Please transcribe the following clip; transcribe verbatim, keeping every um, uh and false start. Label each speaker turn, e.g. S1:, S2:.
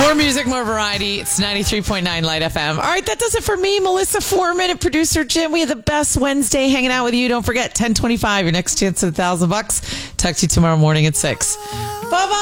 S1: More music, more variety. It's ninety-three point nine Light F M. All right, that does it for me, Melissa Foreman and producer Jim. We had the best Wednesday hanging out with you. Don't forget, ten twenty-five, your next chance at a thousand bucks. Talk to you tomorrow morning at six. Bye-bye.